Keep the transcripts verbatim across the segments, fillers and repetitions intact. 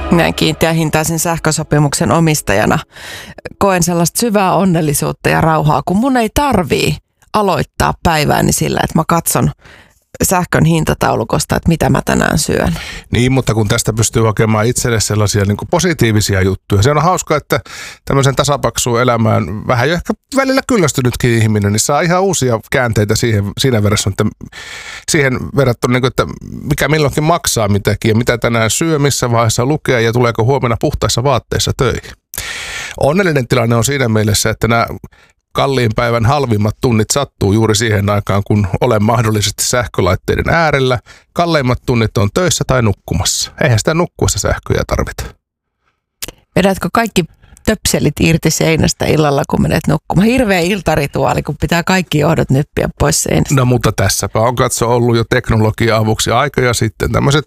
Näin kiinteähintaisen sähkösopimuksen omistajana koen sellaista syvää onnellisuutta ja rauhaa, kun mun ei tarvii aloittaa päivääni sillä, että mä katson sähkön hintataulukosta, että mitä mä tänään syön. Niin, mutta kun tästä pystyy hakemaan itselle sellaisia niin kuin positiivisia juttuja. Se on hauska, että tämmöisen tasapaksuun elämään vähän jo ehkä välillä kyllästynytkin ihminen, niin saa ihan uusia käänteitä siihen, siinä verrattuna, että siihen verrattuna, niin kuin, että mikä milloinkin maksaa mitäkin ja mitä tänään syö, missä vaiheessa lukee ja tuleeko huomenna puhtaissa vaatteissa töihin. Onnellinen tilanne on siinä mielessä, että nämä kalliin päivän halvimmat tunnit sattuu juuri siihen aikaan, kun olen mahdollisesti sähkölaitteiden äärellä. Kalleimmat tunnit on töissä tai nukkumassa. Eihän sitä nukkuessa sähköjä tarvita. Vedätkö kaikki töpselit irti seinästä illalla, kun menet nukkumaan? Hirveä iltarituaali, kun pitää kaikki johdot nyppiä pois seinästä. No mutta tässäpä on katso ollut jo teknologia-avuksi aikoja sitten. Tämmöiset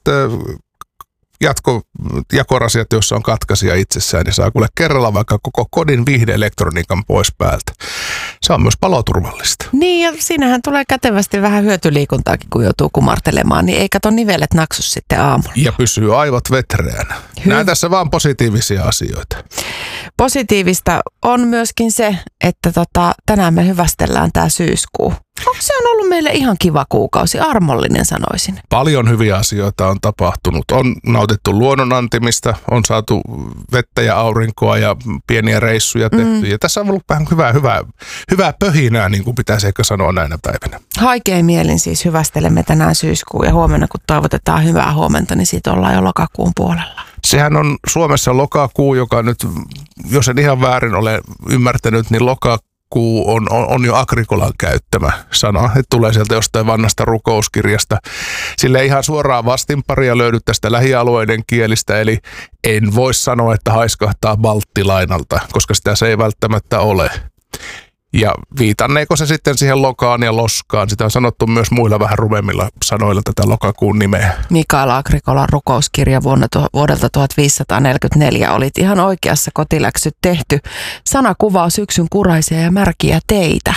jatko, jakorasiat, joissa on katkaisija itsessään, niin saa kuule kerralla vaikka koko kodin viihdeelektroniikan pois päältä. Se on myös paloturvallista. Niin, ja siinähän tulee kätevästi vähän hyötyliikuntaakin, kun joutuu kumartelemaan, niin ei kato nivelet naksu sitten aamulla. Ja pysyy aivot vetreänä. Nämä tässä vaan positiivisia asioita. Positiivista on myöskin se, että tota, tänään me hyvästellään tämä syyskuu. Se on ollut meille ihan kiva kuukausi, armollinen sanoisin. Paljon hyviä asioita on tapahtunut. On nautittu luonnonantimista, on saatu vettä ja aurinkoa ja pieniä reissuja tehty. Mm. Ja tässä on ollut vähän hyvää, hyvää, hyvää pöhinää, niin kuin pitäisi ehkä sanoa näinä päivinä. Haikein mielin siis hyvästelemme tänään syyskuun ja huomenna, kun toivotetaan hyvää huomenta, niin siitä ollaan jo lokakuun puolella. Sehän on Suomessa lokakuu, joka nyt, jos en ihan väärin ole ymmärtänyt, niin lokakuu on, on, on jo Agrikolan käyttämä sana, että tulee sieltä jostain vanhasta rukouskirjasta. Sillä ei ihan suoraan vastinparia löydy tästä lähialueiden kielistä, eli en voi sanoa, että haiskahtaa balttilainalta, koska sitä se ei välttämättä ole. Ja viitanneeko se sitten siihen lokaan ja loskaan? Sitä on sanottu myös muilla vähän rumemmilla sanoilla tätä lokakuun nimeä. Mikael Agrikolan rukouskirja vuonna, vuodelta tuhatviisisataaneljäkymmentäneljä. Olit ihan oikeassa, kotiläksyt tehty. Sana kuvaa syksyn kuraisia ja märkiä teitä.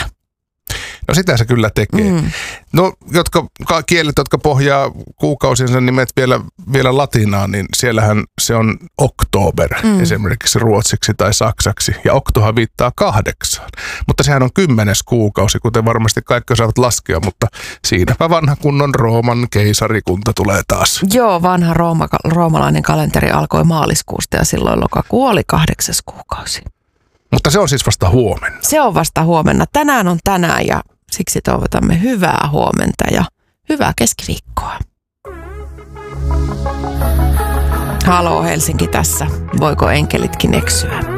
No sitä se kyllä tekee. Mm. No jotka, kielet, jotka pohjaa kuukausiensa nimet vielä, vielä latinaan, niin siellähän se on oktober, mm. esimerkiksi ruotsiksi tai saksaksi. Ja oktohan viittaa kahdeksaan. Mutta sehän on kymmenes kuukausi, kuten varmasti kaikki osaavat laskea, mutta siinäpä vanha kunnon Rooman keisarikunta tulee taas. Joo, vanha rooma, roomalainen kalenteri alkoi maaliskuusta ja silloin lokakuu oli kahdeksas kuukausi. Mutta se on siis vasta huomenna. Se on vasta huomenna. Tänään on tänään ja siksi toivotamme hyvää huomenta ja hyvää keskiviikkoa. Haloo Helsinki tässä. Voiko enkelitkin eksyä?